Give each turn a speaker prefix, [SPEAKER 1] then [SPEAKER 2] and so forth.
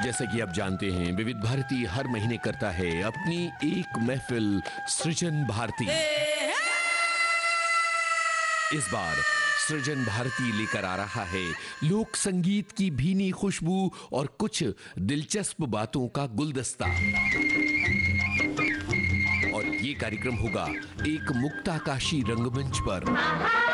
[SPEAKER 1] जैसे कि आप जानते हैं, विविध भारती हर महीने करता है अपनी एक महफिल सृजन भारती। इस बार सृजन भारती लेकर आ रहा है लोक संगीत की भीनी खुशबू और कुछ दिलचस्प बातों का गुलदस्ता। और ये कार्यक्रम होगा एक मुक्ताकाशी रंगमंच पर।